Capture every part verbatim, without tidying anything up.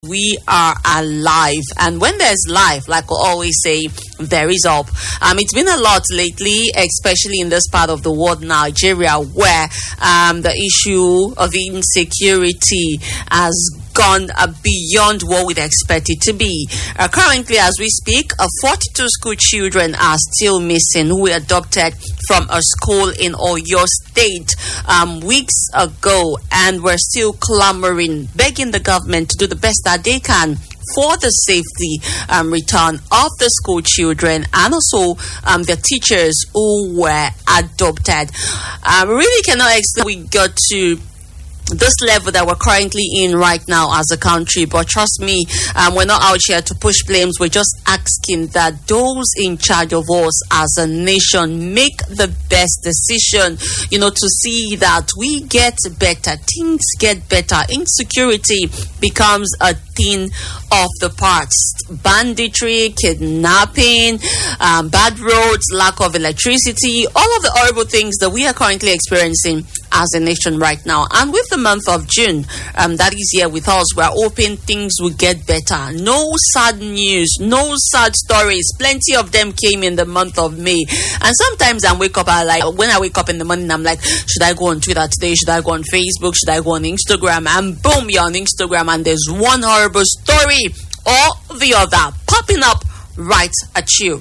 we are alive. And when there's life, like we always say, there is hope. Um, it's been a lot lately, especially in this part of the world, Nigeria, where um, the issue of insecurity has gone uh, beyond what we'd expect it to be. Uh, currently, as we speak, uh, forty-two school children are still missing who were adopted from a school in Oyo State um, weeks ago, and we're still clamoring, begging the government to do the best that they can for the safety um, return of the school children and also um, the teachers who were adopted. I um, really cannot explain we got to this level that we're currently in right now as a country, but trust me, um, we're not out here to push blames. We're just asking that those in charge of us as a nation make the best decision, you know, to see that we get better, things get better, insecurity becomes a thing of the past. Banditry, kidnapping, um, bad roads, lack of electricity, all of the horrible things that we are currently experiencing as a nation right now. And with the month of June um, that is here with us, we're hoping things will get better. No sad news, no sad stories. Plenty of them came in the month of May. And sometimes I wake up, I like when I wake up in the morning, I'm like, should I go on Twitter today? Should I go on Facebook? Should I go on Instagram? And boom, you're on Instagram and there's one horrible story or the other popping up right at you.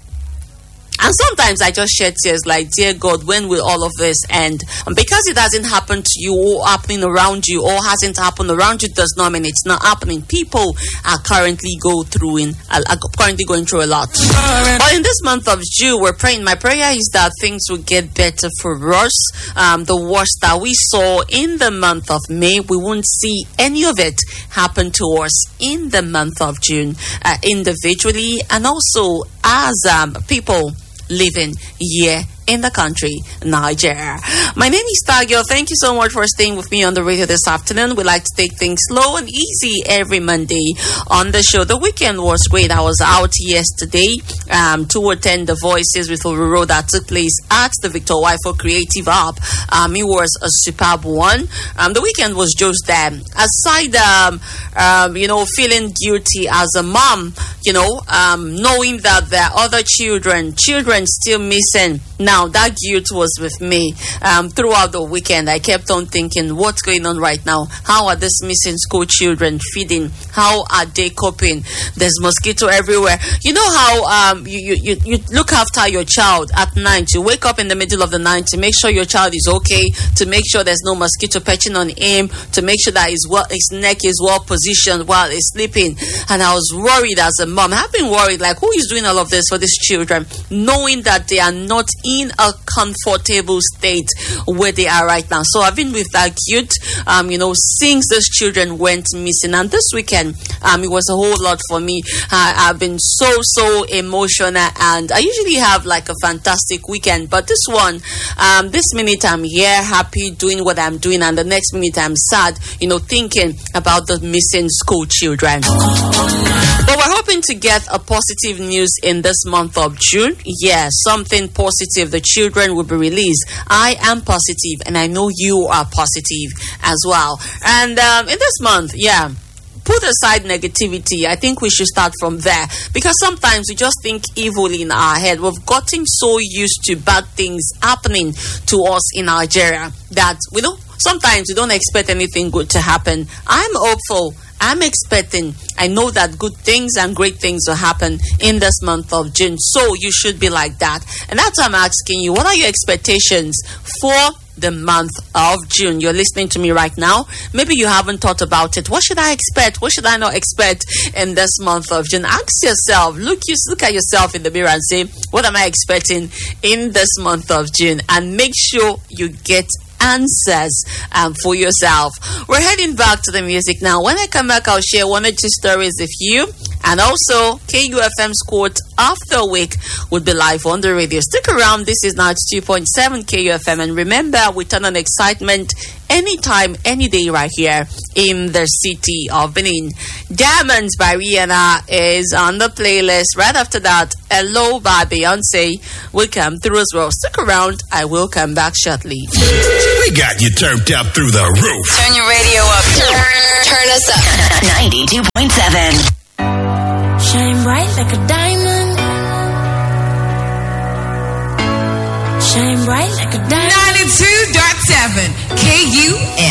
And sometimes I just shed tears like, dear God, when will all of this end? And because it hasn't happened to you or happening around you or hasn't happened around you does not mean it's not happening. People are currently go through in, are currently going through a lot. But in this month of June, we're praying. My prayer is that things will get better for us. Um, the worst that we saw in the month of May, we won't see any of it happen to us in the month of June, uh, individually and also as um, people living here in the country, Nigeria. My name is Tagio. Thank you so much for staying with me on the radio this afternoon. We like to take things slow and easy every Monday on the show. The weekend was great. I was out yesterday um, to attend the Voices with Oruro that took place at the Victor Waifo Creative Hub. Um, it was a superb one. Um, the weekend was just there. Aside, um, um, you know, feeling guilty as a mom, you know, um, knowing that there are other children, children still missing. Now, that guilt was with me um, throughout the weekend. I kept on thinking, what's going on right now? How are these missing school children feeding? How are they coping? There's mosquito everywhere. You know how um, you, you, you look after your child at night. You wake up in the middle of the night to make sure your child is okay, to make sure there's no mosquito perching on him, to make sure that his, well, his neck is well positioned while he's sleeping. And I was worried as a mom. I've been worried, like, who is doing all of this for these children, knowing that they are not in a comfortable state where they are right now. So I've been with that guilt, um, you know, since those children went missing. And this weekend, um, it was a whole lot for me. Uh, I've been so, so emotional, and I usually have like a fantastic weekend. But this one, um, this minute I'm here, happy, doing what I'm doing, and the next minute I'm sad, you know, thinking about the missing school children. But we're hoping to get a positive news in this month of June. Yeah, something positive. The children will be released. I am positive, and I know you are positive as well. And um, in this month, yeah, put aside negativity. I think we should start from there, because sometimes we just think evilly in our head. We've gotten so used to bad things happening to us in Nigeria that we don't, sometimes we don't expect anything good to happen. I'm hopeful. I'm expecting. I know that good things and great things will happen in this month of June. So you should be like that. And that's why I'm asking you, what are your expectations for the month of June? You're listening to me right now. Maybe you haven't thought about it. What should I expect? What should I not expect in this month of June? Ask yourself, look, you look at yourself in the mirror and say, what am I expecting in this month of June? And make sure you get answers um, for yourself. We're heading back to the music now. When I come back, I'll share one or two stories with you, and also K U F M's quote of the week would be live on the radio. Stick around. This is ninety-two point seven K U F M, and remember, we turn on excitement anytime, any day, right here in the city of Benin. Diamonds by Rihanna is on the playlist. Right after that, Hello by Beyonce will come through as well. Stick around. I will come back shortly. We got you turned up through the roof. Turn your radio up. Turn, turn us up. ninety-two. like a diamond. Shine bright like a diamond. ninety-two point seven K U F